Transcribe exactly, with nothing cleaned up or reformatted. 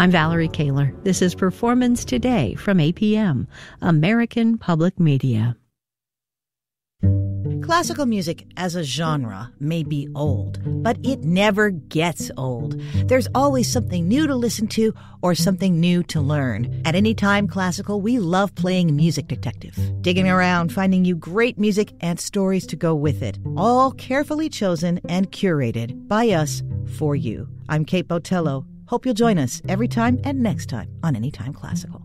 I'm Valerie Kaler. This is Performance Today from A P M, American Public Media. Classical music as a genre may be old, but it never gets old. There's always something new to listen to or something new to learn. At Anytime Classical, we love playing Music Detective, digging around, finding you great music and stories to go with it, all carefully chosen and curated by us for you. I'm Kate Botello. Hope you'll join us every time and next time on Anytime Classical.